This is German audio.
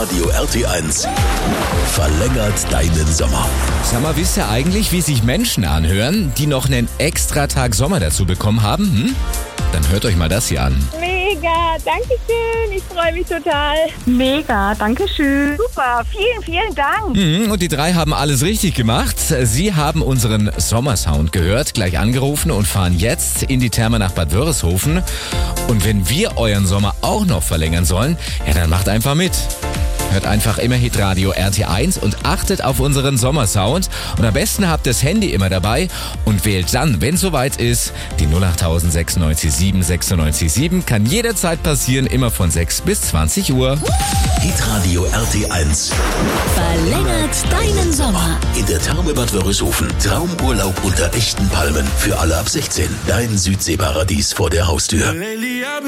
Hitradio RT1 verlängert deinen Sommer. Sag mal, wisst ihr eigentlich, wie sich Menschen anhören, die noch einen extra Tag Sommer dazu bekommen haben? Dann hört euch mal das hier an. Mega, danke schön. Ich freue mich total. Mega, danke schön. Super, vielen Dank. Und die drei haben alles richtig gemacht. Sie haben unseren Sommersound gehört, gleich angerufen und fahren jetzt in die Therme nach Bad Wörishofen. Und wenn wir euren Sommer auch noch verlängern sollen, ja, dann macht einfach mit. Hört einfach immer Hitradio RT1 und achtet auf unseren Sommersound. Und am besten habt das Handy immer dabei und wählt dann, wenn es soweit ist, die 08000 96 7 96 7. Kann jederzeit passieren, immer von 6 bis 20 Uhr. Hitradio RT1 Verlängert deinen Sommer. in der Therme Bad Wörishofen. Traumurlaub unter echten Palmen für alle ab 16. Dein Südseeparadies vor der Haustür.